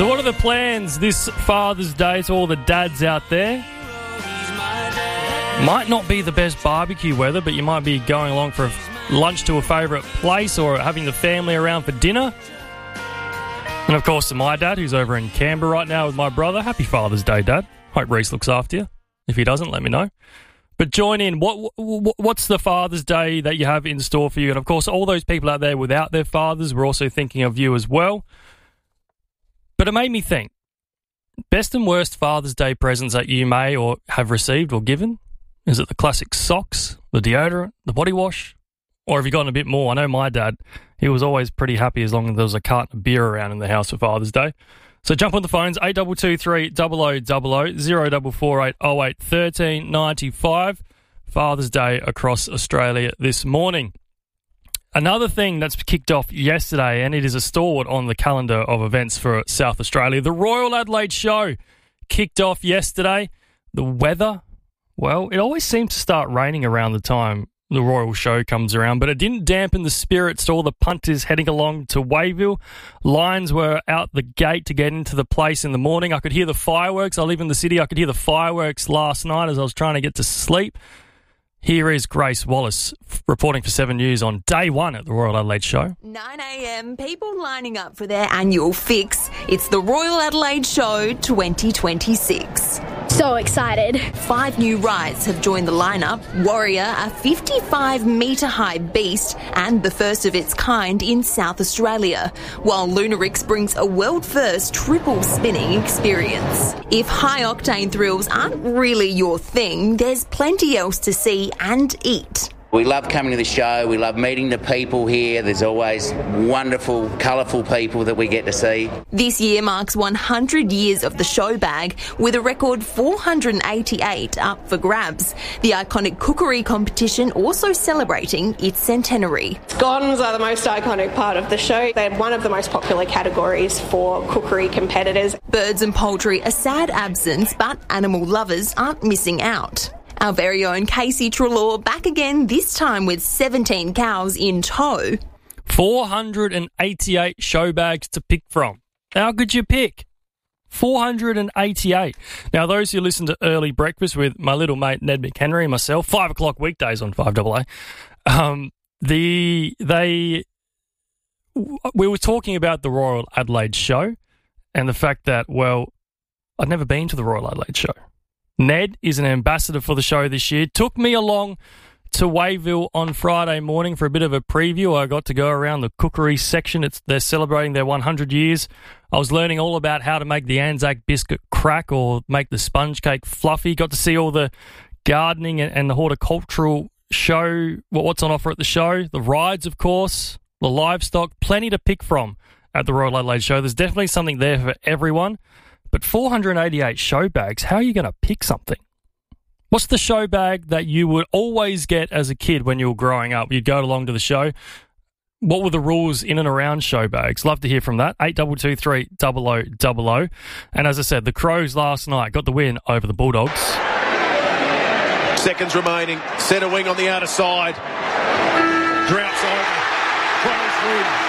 So what are the plans this Father's Day to all the dads out there? Might not be the best barbecue weather, but you might be going along for lunch to a favourite place or having the family around for dinner. And of course to my dad, who's over in Canberra right now with my brother. Happy Father's Day, Dad. Hope Reese looks after you. If he doesn't, let me know. But join in. What's the Father's Day that you have in store for you? And of course, all those people out there without their fathers, we're also thinking of you as well. But it made me think, best and worst Father's Day presents that you may or have received or given? Is it the classic socks, the deodorant, the body wash? Or have you gotten a bit more? I know my dad, he was always pretty happy as long as there was a carton of beer around in the house for Father's Day. So jump on the phones, 8223 0000, 0448 08 1395. Father's Day across Australia this morning. Another thing that's kicked off yesterday, and it is a stalwart on the calendar of events for South Australia, the Royal Adelaide Show kicked off yesterday. The weather, well, it always seems to start raining around the time the Royal Show comes around, but it didn't dampen the spirits to all the punters heading along to Wayville. Lines were out the gate to get into the place in the morning. I could hear the fireworks. I live in the city. I could hear the fireworks last night as I was trying to get to sleep. Here is Grace Wallace reporting for 7 News on day one at the Royal Adelaide Show. 9 a.m, people lining up for their annual fix. It's the Royal Adelaide Show 2026. So excited. 5 new rides have joined the lineup. Warrior, a 55-metre-high beast and the first of its kind in South Australia, while Lunarix brings a world-first triple spinning experience. If high-octane thrills aren't really your thing, there's plenty else to see and eat. We love coming to the show. We love meeting the people here. There's always wonderful, colourful people that we get to see. This year marks 100 years of the show bag, with a record 488 up for grabs. The iconic cookery competition also celebrating its centenary. Scones are the most iconic part of the show. They're one of the most popular categories for cookery competitors. Birds and poultry, a sad absence, but animal lovers aren't missing out. Our very own Casey Treloar back again, this time with 17 cows in tow. 488 show bags to pick from. How could you pick? 488. Now, those who listen to Early Breakfast with my little mate Ned McHenry and myself, 5 o'clock weekdays on 5AA, we were talking about the Royal Adelaide Show and the fact that, well, I'd never been to the Royal Adelaide Show. Ned is an ambassador for the show this year. Took me along to Wayville on Friday morning for a bit of a preview. I got to go around the cookery section. They're celebrating their 100 years. I was learning all about how to make the Anzac biscuit crack or make the sponge cake fluffy. Got to see all the gardening and the horticultural show, what's on offer at the show. The rides, of course, the livestock, plenty to pick from at the Royal Adelaide Show. There's definitely something there for everyone. But 488 show bags, how are you going to pick something? What's the show bag that you would always get as a kid when you were growing up? You'd go along to the show. What were the rules in and around show bags? Love to hear from that. 8223 0000. And as I said, the Crows last night got the win over the Bulldogs. Seconds remaining. Centre wing on the outer side. Droughts over. Crows win.